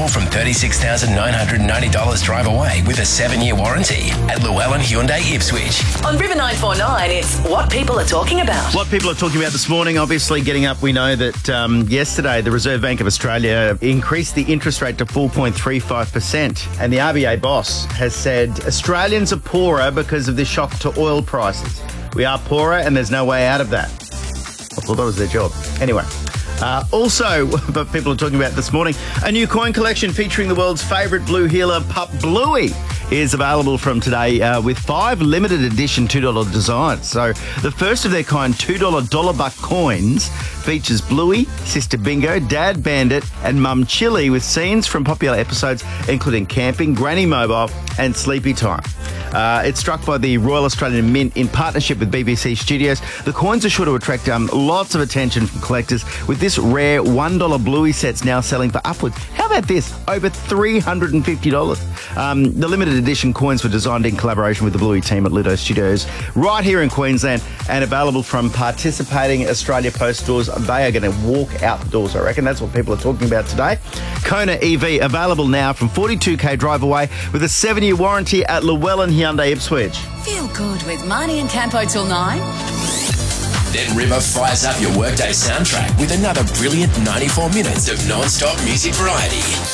Available from $36,990 drive away with a 7-year warranty at Llewellyn Hyundai Ipswich. On River 949, it's what people are talking about. What people are talking about this morning, obviously getting up, we know that yesterday the Reserve Bank of Australia increased the interest rate to 4.35%. And the RBA boss has said Australians are poorer because of this shock to oil prices. We are poorer and there's no way out of that. I thought that was their job. Anyway. Also, what people are talking about this morning, a new coin collection featuring the world's favourite blue heeler, Pup Bluey, is available from today with 5 limited edition $2 designs. So the first of their kind $2 dollar buck coins features Bluey, Sister Bingo, Dad Bandit and Mum Chili with scenes from popular episodes including Camping, Granny Mobile and Sleepy Time. It's struck by the Royal Australian Mint in partnership with BBC Studios. The coins are sure to attract lots of attention from collectors, with this rare $1 Bluey sets now selling for upwards. How about this? Over $350. The limited edition coins were designed in collaboration with the Bluey team at Ludo Studios right here in Queensland and available from participating Australia Post stores. They are going to walk out the doors, I reckon. That's what people are talking about today. Kona EV available now from 42k drive away with a 7-year warranty at Llewellyn Hyundai Ipswich. Feel good with Marnie and Campo till 9. Then River fires up your workday soundtrack with another brilliant 94 minutes of non-stop music variety.